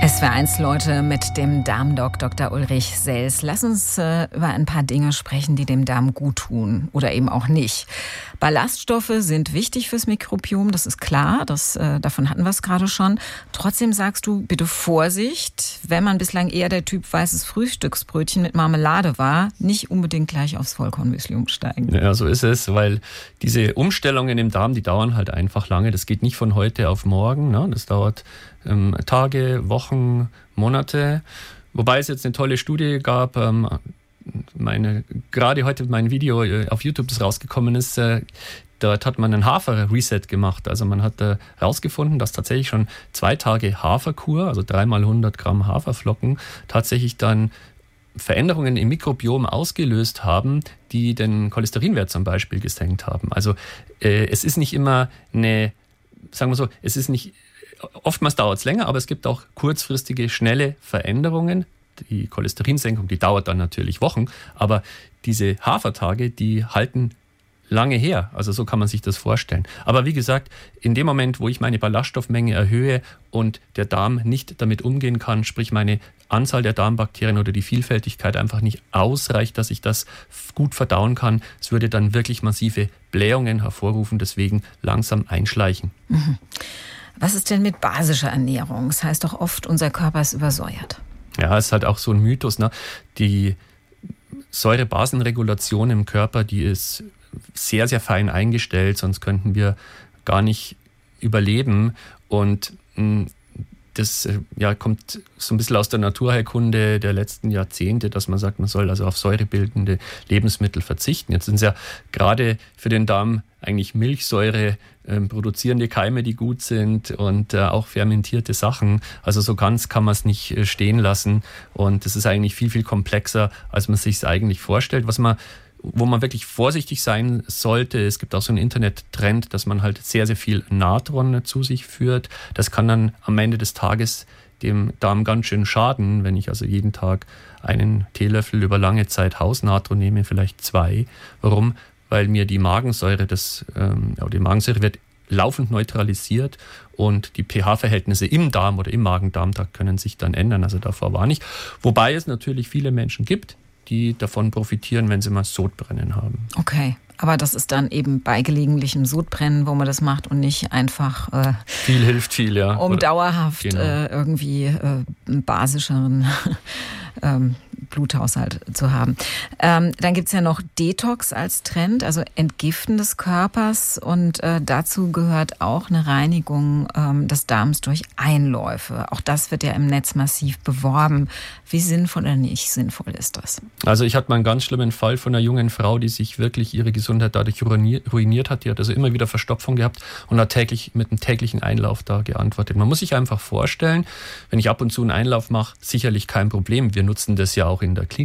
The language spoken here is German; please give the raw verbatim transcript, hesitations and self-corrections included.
S W R eins Leute mit dem Darmdoc Doktor Ulrich Sels. Lass uns äh, über ein paar Dinge sprechen, die dem Darm gut tun oder eben auch nicht. Ballaststoffe sind wichtig fürs Mikrobiom, das ist klar, das, äh, davon hatten wir es gerade schon. Trotzdem sagst du, bitte Vorsicht, wenn man bislang eher der Typ weißes Frühstücksbrötchen mit Marmelade war, nicht unbedingt gleich aufs Vollkornmüsli umsteigen. Ja, so ist es, weil diese Umstellungen im Darm, die dauern halt einfach lange. Das geht nicht von heute auf morgen, ne? Das dauert ähm, Tage, Wochen, Monate. Wobei es jetzt eine tolle Studie gab, ähm, meine, gerade heute mein Video auf YouTube, das rausgekommen ist, äh, dort hat man einen Hafer-Reset gemacht. Also man hat äh, herausgefunden, dass tatsächlich schon zwei Tage Haferkur, also dreimal hundert Gramm Haferflocken, tatsächlich dann Veränderungen im Mikrobiom ausgelöst haben, die den Cholesterinwert zum Beispiel gesenkt haben. Also äh, es ist nicht immer eine, sagen wir so, es ist nicht, oftmals dauert es länger, aber es gibt auch kurzfristige, schnelle Veränderungen. Die Cholesterinsenkung, die dauert dann natürlich Wochen, aber diese Hafertage, die halten lange her. Also so kann man sich das vorstellen. Aber wie gesagt, in dem Moment, wo ich meine Ballaststoffmenge erhöhe und der Darm nicht damit umgehen kann, sprich meine Anzahl der Darmbakterien oder die Vielfältigkeit einfach nicht ausreicht, dass ich das gut verdauen kann, es würde dann wirklich massive Blähungen hervorrufen, deswegen langsam einschleichen. Mhm. Was ist denn mit basischer Ernährung? Das heißt doch oft, unser Körper ist übersäuert. Ja, ist halt auch so ein Mythos, ne? Die Säurebasenregulation im Körper, die ist sehr, sehr fein eingestellt, sonst könnten wir gar nicht überleben. Und mh, das ja, kommt so ein bisschen aus der Naturheilkunde der letzten Jahrzehnte, dass man sagt, man soll also auf säurebildende Lebensmittel verzichten. Jetzt sind es ja gerade für den Darm eigentlich Milchsäure äh, produzierende Keime, die gut sind und äh, auch fermentierte Sachen. Also so ganz kann man es nicht äh, stehen lassen. Und das ist eigentlich viel, viel komplexer, als man sich es eigentlich vorstellt. Was man Wo man wirklich vorsichtig sein sollte, es gibt auch so einen Internet-Trend, dass man halt sehr, sehr viel Natron zu sich führt. Das kann dann am Ende des Tages dem Darm ganz schön schaden, wenn ich also jeden Tag einen Teelöffel über lange Zeit Hausnatron nehme, vielleicht zwei. Warum? Weil mir die Magensäure, das, ähm, ja, die Magensäure wird laufend neutralisiert und die pH-Verhältnisse im Darm oder im Magen-Darm-Trakt können sich dann ändern. Also davor warne ich. Wobei es natürlich viele Menschen gibt, die davon profitieren, wenn sie mal Sodbrennen haben. Okay, aber das ist dann eben bei gelegentlichem Sodbrennen, wo man das macht und nicht einfach äh, viel hilft viel, ja. Um Oder, dauerhaft genau. äh, irgendwie äh, einen basischeren ähm, Bluthaushalt zu haben. Ähm, dann gibt es ja noch Detox als Trend, also Entgiften des Körpers, und äh, dazu gehört auch eine Reinigung ähm, des Darms durch Einläufe. Auch das wird ja im Netz massiv beworben. Wie sinnvoll oder nicht sinnvoll ist das? Also ich hatte mal einen ganz schlimmen Fall von einer jungen Frau, die sich wirklich ihre Gesundheit dadurch ruiniert hat. Die hat also immer wieder Verstopfung gehabt und hat täglich mit einem täglichen Einlauf da geantwortet. Man muss sich einfach vorstellen, wenn ich ab und zu einen Einlauf mache, sicherlich kein Problem. Wir nutzen das ja auch in der Klinik.